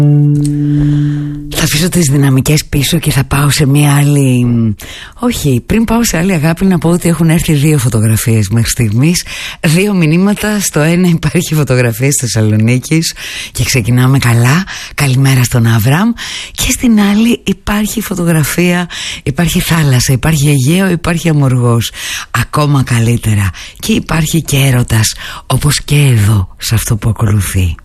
Θα αφήσω τις δυναμικές πίσω και θα πάω σε μια άλλη... Όχι, πριν πάω σε άλλη αγάπη να πω ότι έχουν έρθει 2 φωτογραφίες μέχρι στιγμής, 2 μηνύματα. Στο ένα υπάρχει φωτογραφία της Θεσσαλονίκης και ξεκινάμε καλά, καλημέρα στον Αβραμ. Και στην άλλη υπάρχει φωτογραφία, υπάρχει θάλασσα, υπάρχει Αιγαίο, υπάρχει Αμοργός. Ακόμα καλύτερα, και υπάρχει και έρωτας, όπως και εδώ σε αυτό που ακολουθεί.